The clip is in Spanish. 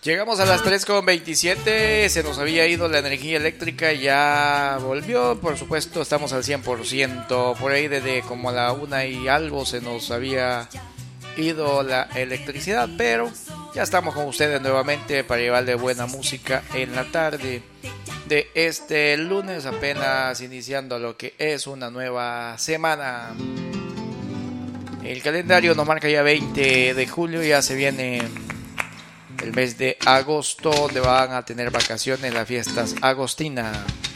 Llegamos a las 3:27, se nos había ido la energía eléctrica, ya volvió, por supuesto estamos al 100%, por ahí desde como a la 1 y algo se nos había ido la electricidad, pero ya estamos con ustedes nuevamente para llevarle buena música en la tarde de este lunes, apenas iniciando lo que es una nueva semana. El calendario nos marca ya 20 de julio, ya se viene el mes de agosto, donde van a tener vacaciones las fiestas agostinas.